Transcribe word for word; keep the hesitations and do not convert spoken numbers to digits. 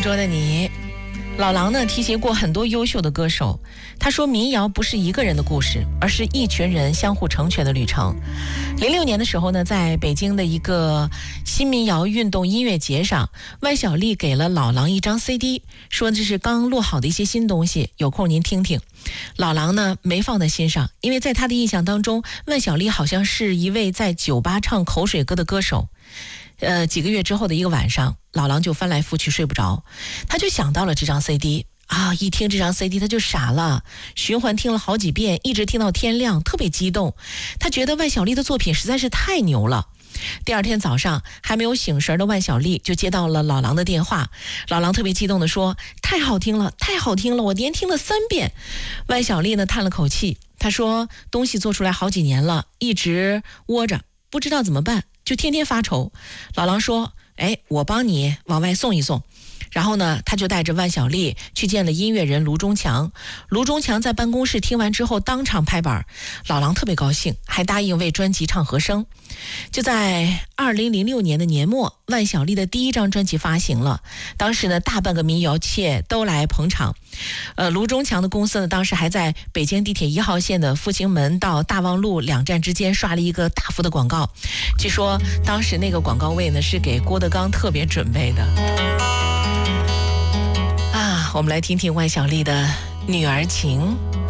桌的你。老狼呢提携过很多优秀的歌手，他说民谣不是一个人的故事，而是一群人相互成全的旅程。零六年的时候呢，在北京的一个新民谣运动音乐节上，万晓利给了老狼一张 C D， 说这是刚录好的一些新东西，有空您听听。老狼呢没放在心上，因为在他的印象当中，万晓利好像是一位在酒吧唱口水歌的歌手。呃，几个月之后的一个晚上，老狼就翻来覆去睡不着，他就想到了这张 C D 啊，一听这张 C D 他就傻了，循环听了好几遍，一直听到天亮，特别激动。他觉得万晓利的作品实在是太牛了。第二天早上，还没有醒神的万晓利就接到了老狼的电话，老狼特别激动地说：太好听了，太好听了，我连听了三遍。万晓利呢叹了口气，他说东西做出来好几年了，一直窝着，不知道怎么办，就天天发愁。老狼说：哎，我帮你往外送一送。然后呢，他就带着万晓利去见了音乐人卢中强。卢中强在办公室听完之后当场拍板，老狼特别高兴，还答应为专辑唱和声。就在二零零六年的年末，万晓利的第一张专辑发行了。当时呢，大半个民谣界都来捧场。呃，卢中强的公司呢，当时还在北京地铁一号线的复兴门到大望路两站之间刷了一个大幅的广告。据说当时那个广告位呢，是给郭德纲特别准备的。啊，我们来听听万晓利的《女儿情》。